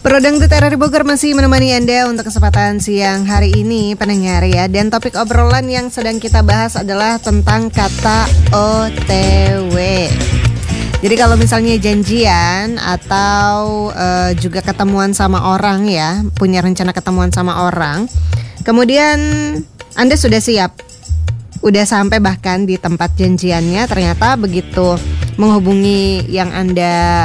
Produk RRI Bogor masih menemani Anda untuk kesempatan siang hari ini pendengar ya. Dan topik obrolan yang sedang kita bahas adalah tentang kata OTW. Jadi kalau misalnya janjian atau juga ketemuan sama orang ya, punya rencana ketemuan sama orang, kemudian Anda sudah siap, udah sampai bahkan di tempat janjiannya, ternyata begitu menghubungi yang Anda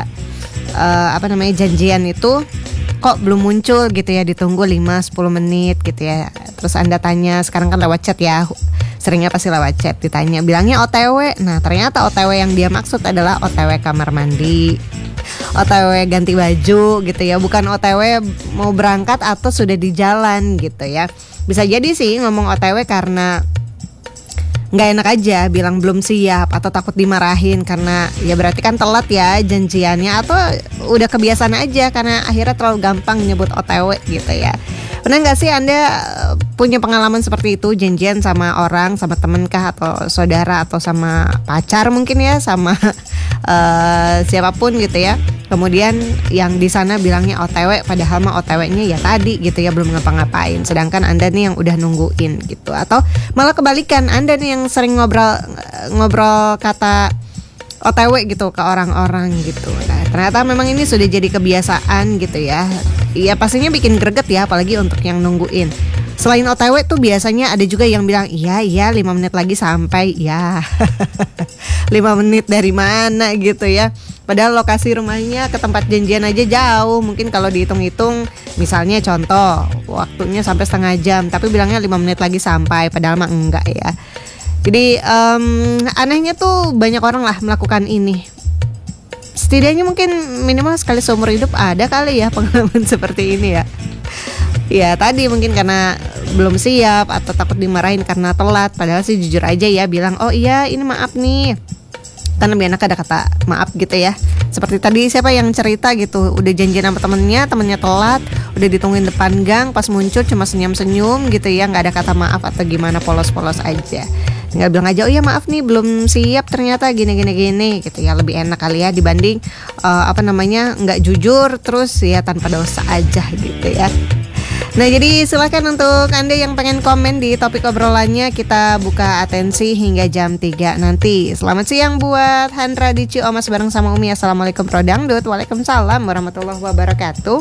janjian itu kok belum muncul gitu ya, ditunggu 5-10 menit gitu ya. Terus Anda tanya, sekarang kan lewat chat ya, seringnya pasti lewat chat, ditanya, bilangnya OTW. Nah ternyata OTW yang dia maksud adalah OTW kamar mandi, OTW ganti baju gitu ya, bukan OTW mau berangkat atau sudah di jalan gitu ya. Bisa jadi sih ngomong OTW karena nggak enak aja, bilang belum siap atau takut dimarahin karena ya berarti kan telat ya janjiannya, atau udah kebiasaan aja karena akhirnya terlalu gampang nyebut OTW gitu ya. Pernah nggak sih Anda punya pengalaman seperti itu, janjian sama orang, sama temen kah atau saudara atau sama pacar mungkin ya, sama siapapun gitu ya, kemudian yang di sana bilangnya OTW padahal mah OTW-nya ya tadi gitu ya, belum ngapa-ngapain, sedangkan Anda nih yang udah nungguin gitu. Atau malah kebalikan, Anda nih yang sering ngobrol kata OTW gitu ke orang-orang gitu. Nah, ternyata memang ini sudah jadi kebiasaan gitu ya. Iya pastinya bikin greget ya, apalagi untuk yang nungguin. Selain OTW tuh biasanya ada juga yang bilang iya 5 menit lagi sampai. Ya 5 menit dari mana gitu ya, padahal lokasi rumahnya ke tempat janjian aja jauh. Mungkin kalau dihitung-hitung, misalnya contoh waktunya sampai setengah jam, tapi bilangnya 5 menit lagi sampai, padahal mah enggak ya. Jadi anehnya tuh banyak orang lah melakukan ini. Setidaknya mungkin minimal sekali seumur hidup ada kali ya pengalaman seperti ini ya. Ya tadi mungkin karena belum siap atau takut dimarahin karena telat, padahal sih jujur aja ya bilang, oh iya ini maaf nih, kan lebih enak ada kata maaf gitu ya. Seperti tadi siapa yang cerita gitu, udah janjian sama temennya telat, udah ditungguin depan gang, pas muncul cuma senyum-senyum gitu ya, nggak ada kata maaf atau gimana, polos-polos aja. Tinggal bilang aja, oh iya maaf nih belum siap ternyata gini gitu ya. Lebih enak kali ya dibanding nggak jujur terus ya tanpa dosa aja gitu ya. Nah jadi silakan untuk Anda yang pengen komen di topik obrolannya, kita buka atensi hingga jam 3 nanti. Selamat siang buat Handra di Ciomas bareng sama Umi. Assalamualaikum Prodangdut. Waalaikumsalam warahmatullahi wabarakatuh.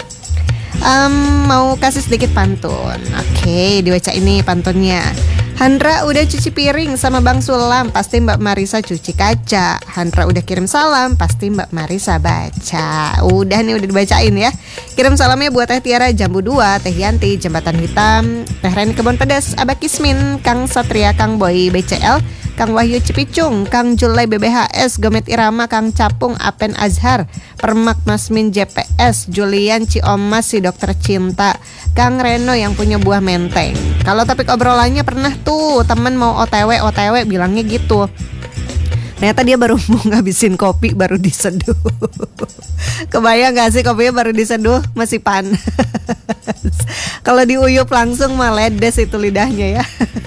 Mau kasih sedikit pantun. Oke, dibaca ini pantunnya. Handra udah cuci piring sama Bang Sulam, pasti Mbak Marisa cuci kaca. Handra udah kirim salam, pasti Mbak Marisa baca. Udah nih, udah dibacain ya. Kirim salamnya buat Teh Tiara Jambu 2, Teh Yanti Jembatan Hitam, Teh Reni Kebon Pedas, Abah Kismin, Kang Satria, Kang Boy BCL, Kang Wahyu Cipicung, Kang Julai BBHS, Gomet Irama, Kang Capung, Apen Azhar, Permak Masmin JPS, Julian Ciomas si Dokter Cinta, Kang Reno yang punya buah menteng. Kalau topik obrolannya pernah tuh temen mau OTW bilangnya gitu. Ternyata dia baru mau ngabisin kopi, baru diseduh. Kebayang gak sih kopinya baru diseduh masih panas. Kalau diuyup langsung mah ledes itu lidahnya ya.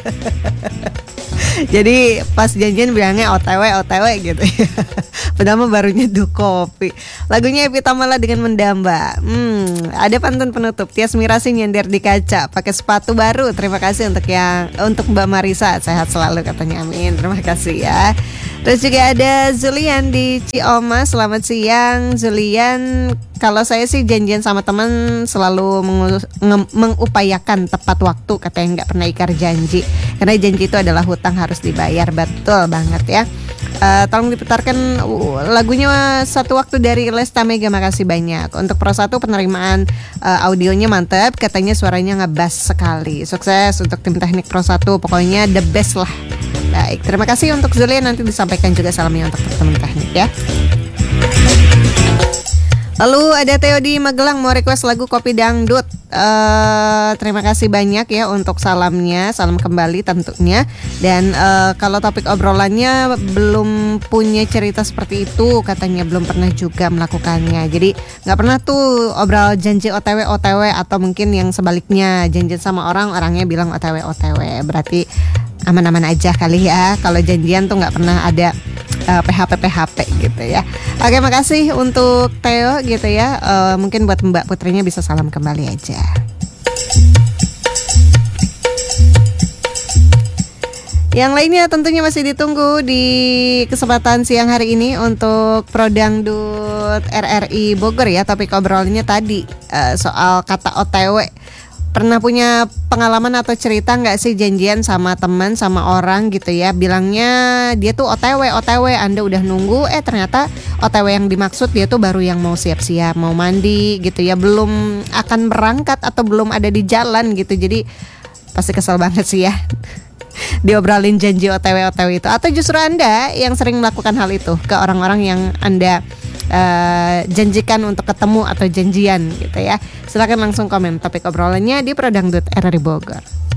Jadi pas janjian bilangnya OTW gitu ya. Padahal mah baru nyeduh kopi. Lagunya Evi Tamala dengan Mendamba. Ada pantun penutup. Tias Mirasi nyender di kaca, pakai sepatu baru. Terima kasih untuk Mbak Marisa, sehat selalu katanya, amin. Terima kasih ya. Terus juga ada Zulian di Ciomas. Selamat siang Zulian. Kalau saya sih janjian sama teman selalu mengupayakan tepat waktu, katanya nggak pernah ingkar janji. Karena janji itu adalah hutang harus dibayar. Betul banget ya. Tolong diputarkan lagunya Satu Waktu dari Lesta Mega, makasih banyak. Untuk Pro 1 penerimaan audionya mantap, katanya suaranya ngebas sekali. Sukses untuk tim teknik Pro 1, pokoknya the best lah. Baik, terima kasih untuk Zulian, nanti disampaikan juga salamnya untuk teman teknik ya. Lalu ada Theo di Magelang mau request lagu Kopi Dangdut. Terima kasih banyak ya untuk salamnya, salam kembali tentunya. Dan kalau topik obrolannya belum punya cerita seperti itu, katanya belum pernah juga melakukannya. Jadi nggak pernah tuh obrol janji OTW atau mungkin yang sebaliknya, janjian sama orang, orangnya bilang OTW. Berarti aman-aman aja kali ya. Kalau janjian tuh nggak pernah ada PHP gitu ya. Oke, makasih untuk Theo gitu ya. Mungkin buat Mbak Putrinya bisa salam kembali aja. Yang lainnya tentunya masih ditunggu di kesempatan siang hari ini untuk Prodangdut RRI Bogor ya. Topik obrolannya tadi soal kata OTW. Pernah punya pengalaman atau cerita nggak sih janjian sama teman, sama orang gitu ya, bilangnya dia tuh OTW, Anda udah nunggu, ternyata OTW yang dimaksud dia tuh baru yang mau siap-siap, mau mandi gitu ya, belum akan berangkat atau belum ada di jalan gitu. Jadi pasti kesel banget sih ya diobrolin janji OTW itu. Atau justru Anda yang sering melakukan hal itu ke orang-orang yang Anda janjikan untuk ketemu atau janjian gitu ya. Silakan langsung komen topik obrolannya di Prodangdut RRI Bogor.